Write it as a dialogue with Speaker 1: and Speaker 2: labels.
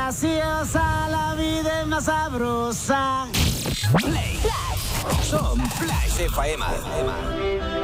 Speaker 1: graciosa, la vida es más sabrosa.
Speaker 2: Play. Som Flash FM.